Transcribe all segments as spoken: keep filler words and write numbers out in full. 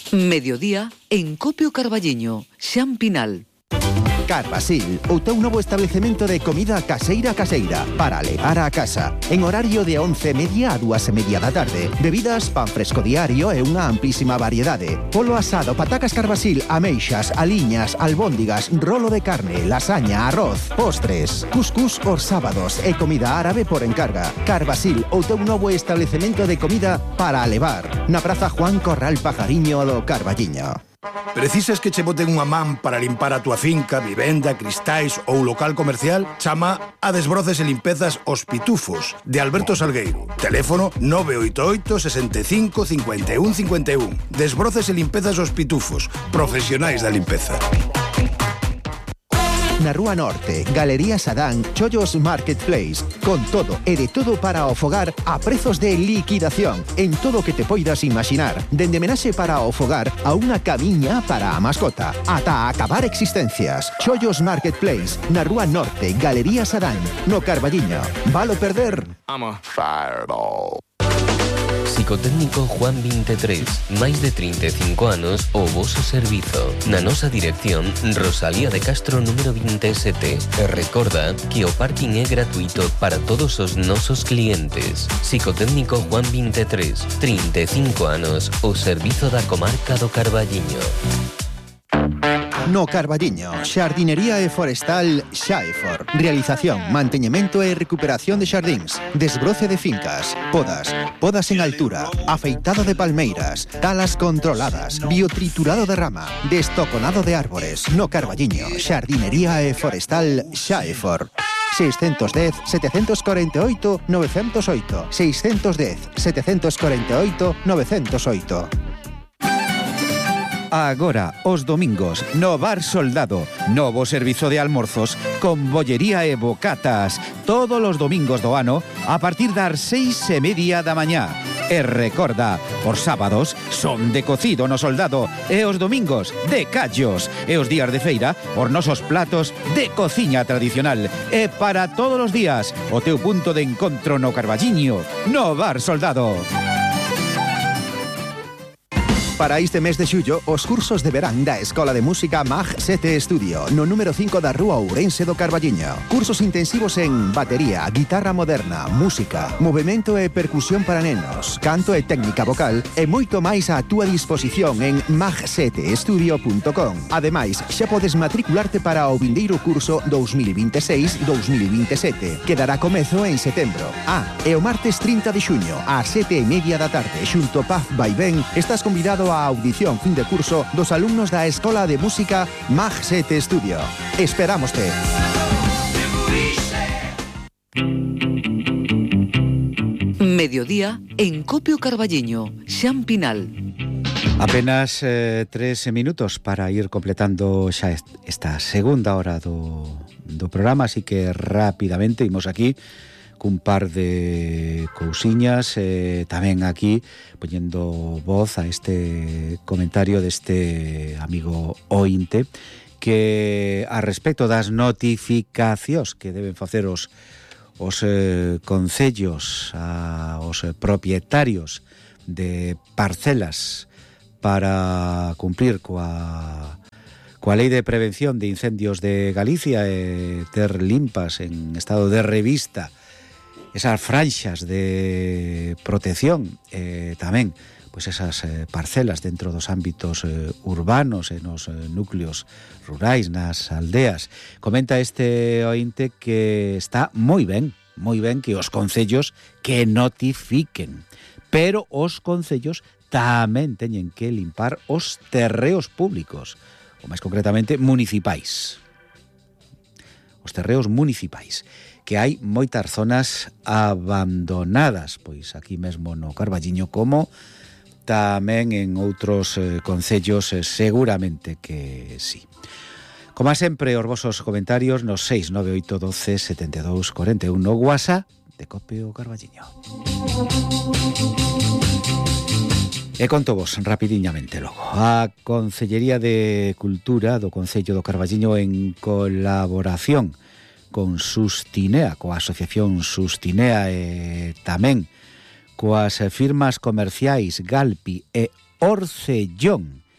Mediodía en Copio Carballiño, Xampinal. Carvasil, o teu novo establecemento de comida caseira caseira para levar a casa. En horario de once e media a dúas e media da tarde. Bebidas, pan fresco diario e unha amplísima variedade. Polo asado, patacas Carvasil, ameixas, aliñas, albóndigas, rolo de carne, lasaña, arroz, postres, cuscús os sábados e comida árabe por encarga. Carvasil, o teu novo establecemento de comida para levar. Na Praza Juan Corral Pajariño do Carballiño. Precisas que che boten unha man para limpar a túa finca, vivenda, cristais ou local comercial? Chama a Desbroces e Limpezas Os Pitufos, de Alberto Salgueiro. Teléfono nove oito oito, sesenta e cinco, cincuenta e un, cincuenta e un. Desbroces e Limpezas Os Pitufos, profesionais da limpeza. Na Rúa Norte, Galería Sadán, Chollos Marketplace. Con todo e de todo para o fogar a prezos de liquidación. En todo o que te poidas imaginar. Dende menaxe para o fogar a unha camiña para a mascota. Ata acabar existencias. Chollos Marketplace. Na Rúa Norte, Galería Sadán. No Carballiño. Valo perder? I'm a fireball. Psicotécnico Juan veintitrés, máis de trinta e cinco anos o voso servizo. Na nosa dirección, Rosalía de Castro número veintisiete. E recorda que o parking é gratuito para todos os nosos clientes. Psicotécnico Juan veintitrés, trinta e cinco anos, o servizo da comarca do Carballiño. No Carballiño, xardinería e forestal Xaefor. Realización, manteñemento e recuperación de xardíns, desbroce de fincas, podas, podas en altura, afeitado de palmeiras, talas controladas, biotriturado de rama, destoconado de árbores. No Carballiño, xardinería e forestal Xaefor. seiscentos dez, setecientos cuarenta y ocho, novecientos ocho. seiscentos dez, setecientos cuarenta y ocho, novecientos ocho. Agora, os domingos, no Bar Soldado, novo servizo de almorzos con bollería e bocatas, todos os domingos do ano a partir das seis e media da mañá. E recorda, os sábados son de cocido no Soldado e os domingos de callos e os días de feira os nosos platos de cociña tradicional. E para todos os días, o teu punto de encontro no Carballiño, no Bar Soldado. Para este mes de xullo, os cursos de verán da Escola de Música Mag sete Estudio, no número cinco da Rúa Ourense do Carballiño. Cursos intensivos en batería, guitarra moderna, música, movimento e percusión para nenos, canto e técnica vocal e moito máis á túa disposición en mag sete estudio punto com. Ademais, xa podes matricularte para o vindeiro curso dos mil veintiséis dos mil veintisiete, que dará comezo en setembro. Ah, e o martes trinta de xuño, ás sete e media da tarde, xunto Paz Vaivén, estás convidado a audición fin de curso dos alumnos da Escola de Música Mag sete Estudio. Esperámoste. Mediodía en Copio Carballiño, Xampinal. Apenas eh, tres minutos para ir completando xa esta segunda hora do, do programa, así que rapidamente imos aquí cun par de cousiñas, eh, tamén aquí poñendo voz a este comentario deste amigo ointe que a respecto das notificacións que deben facer os, os eh, concellos a, os propietarios de parcelas para cumplir coa coa Lei de Prevención de Incendios de Galicia e ter limpas en estado de revista esas franxas de protección, eh, tamén pois esas eh, parcelas dentro dos ámbitos eh, urbanos e nos eh, núcleos rurais, nas aldeas. Comenta este ointe que está moi ben, moi ben que os concellos que notifiquen, pero os concellos tamén teñen que limpar os terreos públicos, ou máis concretamente municipais. Os terreos municipais, que hai moitas zonas abandonadas, pois aquí mesmo no Carballiño, como tamén en outros eh, concellos, eh, seguramente que sí. Como sempre, os vosos comentarios nos seis nove oito doce setenta e dous cuarenta e un no WhatsApp de Copio Carballiño. E conto vos rapidiñamente logo. A Concellería de Cultura do Concello do Carballiño, en colaboración con Sustinea, coa Asociación Sustinea e tamén coas firmas comerciais Galpi e Orcellón,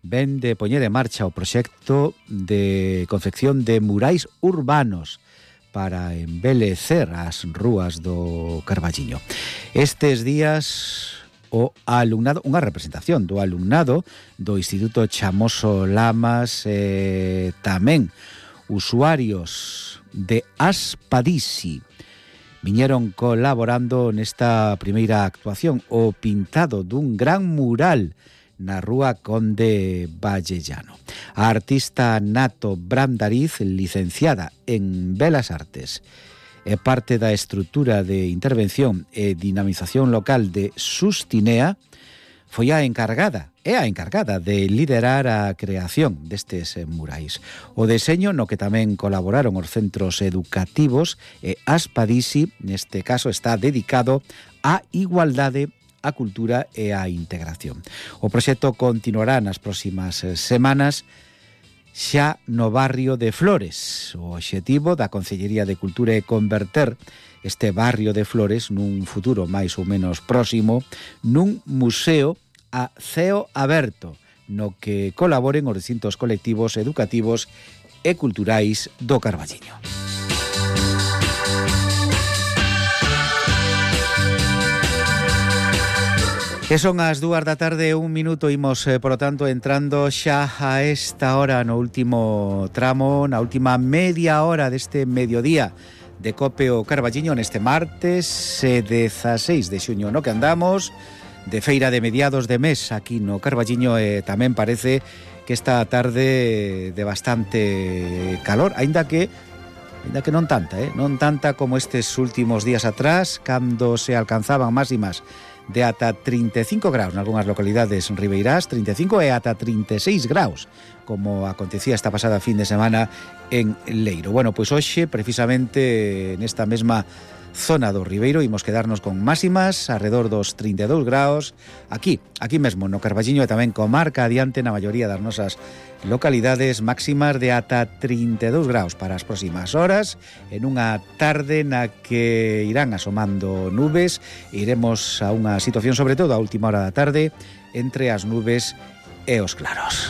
ven de poñer en marcha o proxecto de confección de murais urbanos para embelecer as rúas do Carballiño. Estes días o alumnado, unha representación do alumnado do Instituto Chamoso Lamas, eh, tamén usuarios de Aspadisi viñeron colaborando nesta primeira actuación, o pintado dun gran mural na rúa Conde Vallellano. A artista Nato Brandariz, licenciada en Belas Artes, é parte da estrutura de intervención e dinamización local de Sustinea, foi a encargada, é a encargada de liderar a creación destes murais. O deseño no que tamén colaboraron os centros educativos e Aspadisi, neste caso, está dedicado á igualdade, a cultura e a integración. O proxecto continuará nas próximas semanas xa no barrio de Flores. O obxectivo da Consellería de Cultura é converter este barrio de Flores nun futuro máis ou menos próximo nun museo a ceo aberto, no que colaboren os distintos colectivos educativos e culturais do Carballiño. E son as dúas da tarde, un minuto, imos, eh, por lo tanto, entrando xa a esta hora no último tramo, na última media hora deste mediodía de Cope o Carballiño, neste martes eh, dezaseis de xuño, no que andamos de feira de mediados de mes aquí no Carballiño, e tamén parece que esta tarde de bastante calor, aínda que aínda que non tanta, eh? non tanta como estes últimos días atrás, cando se alcanzaban máximas de ata trinta e cinco graus nalgúnas localidades ribeirás, trinta e cinco e ata trinta e seis graus, como acontecía esta pasada fin de semana en Leiro. Bueno, pois hoxe, precisamente nesta mesma zona do Ribeiro, imos quedarnos con máximas alrededor dos trinta e dous graus aquí, aquí mesmo no Carballiño, e tamén comarca adiante na maioría das nosas localidades, máximas de ata trinta e dous graus para as próximas horas, en unha tarde na que irán asomando nubes, e iremos a unha situación, sobre todo a última hora da tarde, entre as nubes e os claros.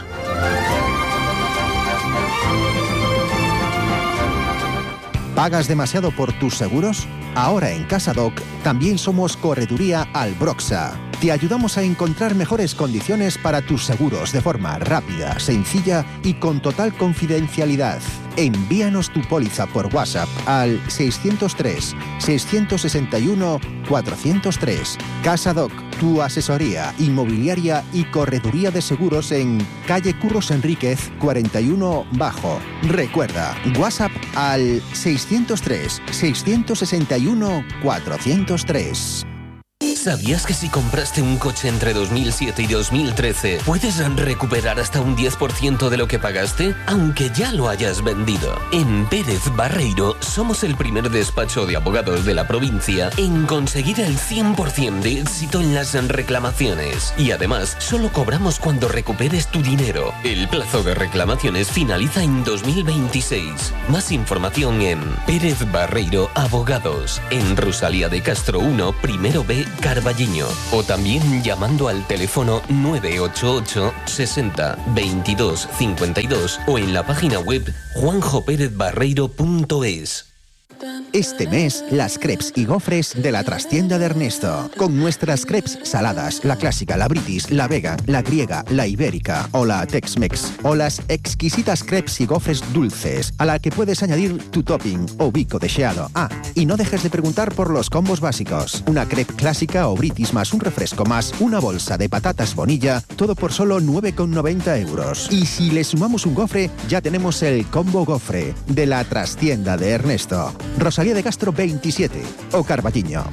¿Pagas demasiado por tus seguros? Ahora en CasaDoc también somos Correduría Albroxa. Te ayudamos a encontrar mejores condiciones para tus seguros de forma rápida, sencilla y con total confidencialidad. Envíanos tu póliza por WhatsApp al seiscientos tres, seiscientos sesenta y uno, cuatrocientos tres. CasaDoc, tu asesoría inmobiliaria y correduría de seguros en calle Curros Enríquez cuarenta y uno Bajo. Recuerda, WhatsApp al seiscientos tres, seiscientos sesenta y uno, cuatrocientos tres. ¿Sabías que si compraste un coche entre dos mil siete y dos mil trece puedes recuperar hasta un diez por ciento de lo que pagaste, aunque ya lo hayas vendido? En Pérez Barreiro somos el primer despacho de abogados de la provincia en conseguir el cien por ciento de éxito en las reclamaciones. Y además, solo cobramos cuando recuperes tu dinero. El plazo de reclamaciones finaliza en dos mil veintiséis. Más información en Pérez Barreiro Abogados, en Rosalía de Castro uno, primero B, Carballiño, o también llamando al teléfono nueve ocho ocho, sesenta, veintidós, cincuenta y dos o en la página web juanjo pérez barreiro punto es. Este mes, las crepes y gofres de la trastienda de Ernesto. Con nuestras crepes saladas, la clásica, la british, la vega, la griega, la ibérica o la tex-mex. O las exquisitas crepes y gofres dulces, a la que puedes añadir tu topping o bico deseado. Ah, y no dejes de preguntar por los combos básicos. Una crepe clásica o british más un refresco más una bolsa de patatas Bonilla, todo por solo nueve con noventa euros. Y si le sumamos un gofre, ya tenemos el combo gofre de la trastienda de Ernesto. Rosalía de Castro veintisiete o Carballiño.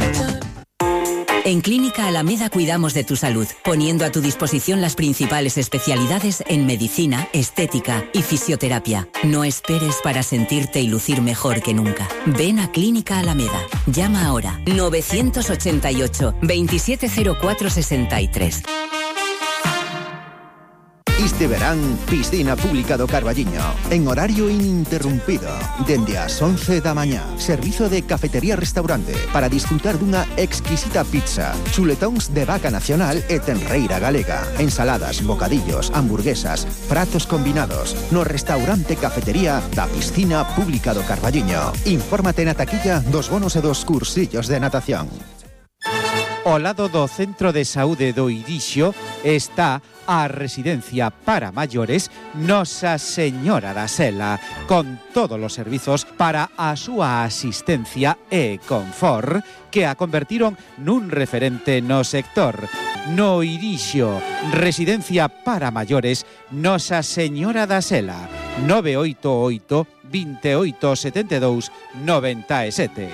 En Clínica Alameda cuidamos de tu salud, poniendo a tu disposición las principales especialidades en medicina, estética y fisioterapia. No esperes para sentirte y lucir mejor que nunca. Ven a Clínica Alameda. Llama ahora novecientos ochenta y ocho, veintisiete cero cuatro sesenta y tres. Este verán, piscina pública do Carballiño, en horario ininterrumpido, dende as once da mañá. Servizo de cafetería-restaurante para disfrutar dunha exquisita pizza, chuletóns de vaca nacional e tenreira galega, ensaladas, bocadillos, hamburguesas, pratos combinados, no restaurante cafetería da piscina pública do Carballiño. Infórmate na taquilla dos bonos e dos cursillos de natación. Ao lado do Centro de Saúde do Irixo está a residencia para maiores Nosa Señora da Sela, con todos os servizos para a súa asistencia e confort que a convertiron nun referente no sector. No Irixo, residencia para maiores Nosa Señora da Sela, nove oito oito, veintiocho setenta e dous, noventa e sete.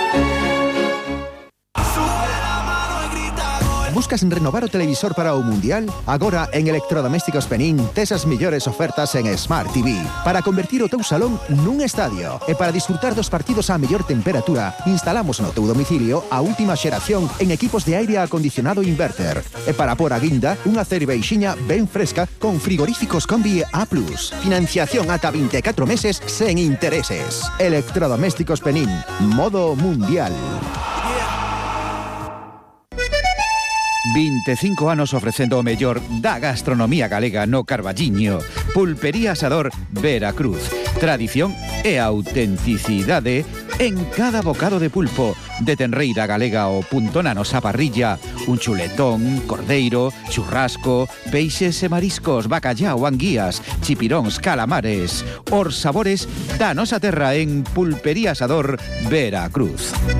Buscas renovar o televisor para o Mundial? Agora en Electrodomésticos Penín tes as mellores ofertas en Smart T V para convertir o teu salón nun estadio. E para disfrutar dos partidos á mellor temperatura, instalamos no teu domicilio a última xeración en equipos de aire acondicionado inverter. E para por a guinda, unha cerveixiña ben fresca con frigoríficos Combi A plus. Financiación ata vinte e catro meses sen intereses. Electrodomésticos Penín, modo Mundial. veinticinco anos ofrecendo o mellor da gastronomía galega no Carballiño. Pulpería Asador Veracruz. Tradición e autenticidade en cada bocado de pulpo. De tenreira galega o punto na nosa parrilla. Un chuletón, cordeiro, churrasco, peixes e mariscos, bacallao, anguías, chipiróns, calamares. Os sabores da nosa terra en Pulpería Asador Veracruz.